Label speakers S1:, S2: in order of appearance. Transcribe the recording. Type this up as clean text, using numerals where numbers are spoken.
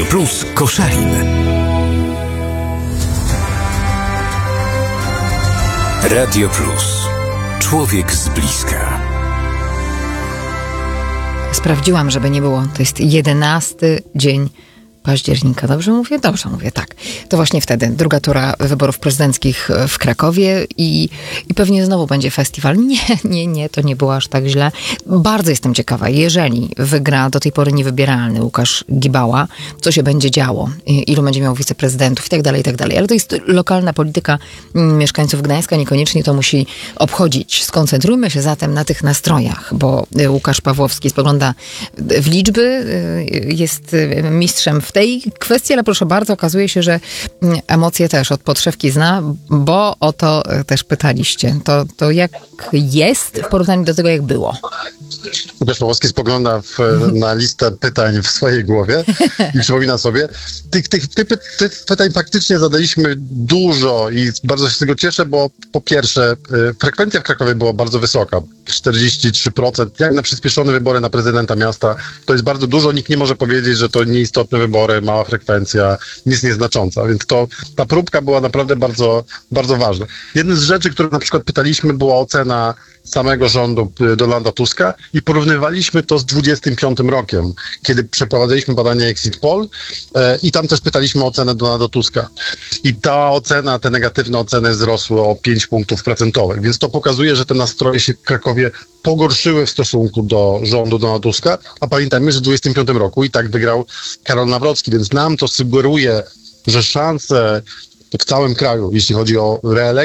S1: plus Koszalin. Radio Plus. Człowiek z bliska.
S2: Sprawdziłam, żeby nie było. To jest 11 dzień października. Dobrze mówię? Dobrze mówię, tak. To właśnie wtedy druga tura wyborów prezydenckich w Krakowie i pewnie znowu będzie festiwal. Nie, to nie było aż tak źle. Bardzo jestem ciekawa, jeżeli wygra do tej pory niewybieralny Łukasz Gibała, co się będzie działo, ilu będzie miał wiceprezydentów i tak dalej. Ale to jest lokalna polityka mieszkańców Gdańska, niekoniecznie to musi obchodzić. Skoncentrujmy się zatem na tych nastrojach, bo Łukasz Pawłowski spogląda w liczby, jest mistrzem w tej kwestii, ale proszę bardzo, okazuje się, że emocje też od podszewki zna, bo o to też pytaliście. To jak jest w porównaniu do tego, jak było?
S3: Łukasz Pawłowski spogląda na listę pytań w swojej głowie i przypomina sobie. Tych pytań faktycznie zadaliśmy dużo i bardzo się z tego cieszę, bo po pierwsze frekwencja w Krakowie była bardzo wysoka. 43%. Jak na przyspieszone wybory na prezydenta miasta to jest bardzo dużo. Nikt nie może powiedzieć, że to nieistotne wybory, mała frekwencja, nic nieznacząca. Więc ta próbka była naprawdę bardzo, bardzo ważna. Jedna z rzeczy, które na przykład pytaliśmy, była ocena samego rządu Donalda Tuska i porównywaliśmy to z 25 rokiem, kiedy przeprowadziliśmy badanie Exit Poll i tam też pytaliśmy o ocenę Donalda Tuska. I te negatywne oceny wzrosły o 5 punktów procentowych, więc to pokazuje, że te nastroje się w Krakowie pogorszyły w stosunku do rządu Donalda Tuska, a pamiętajmy, że w 25 roku i tak wygrał Karol Nawrocki, więc nam to sugeruje, że szanse w całym kraju, jeśli chodzi o reelekcję